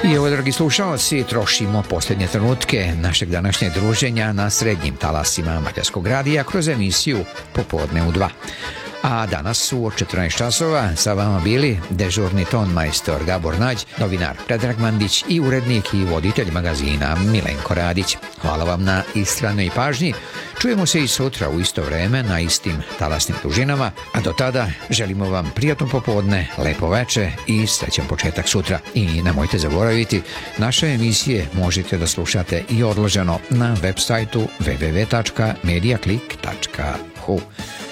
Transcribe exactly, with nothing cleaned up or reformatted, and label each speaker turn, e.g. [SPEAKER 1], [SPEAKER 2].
[SPEAKER 1] I evo, dragi slušalci, trošimo posljednje trenutke našeg današnjeg druženja na srednjim talasima Mađarskog radija kroz emisiju Popodne u dva. A danas su od četrnaest časova sa vama bili dežurni tonmajstor Gabor Nađ, novinar Predrag Mandić i urednik i voditelj magazina Milenko Radić. Hvala vam na istranoj pažnji. Čujemo se i sutra u isto vreme na istim talasnim dužinama, a do tada želimo vam prijatno popodne, lepo veče i srećan početak sutra. I nemojte zaboraviti, naše emisije možete da slušate i odloženo na web sajtu w w w tačka mediaclick tačka h u.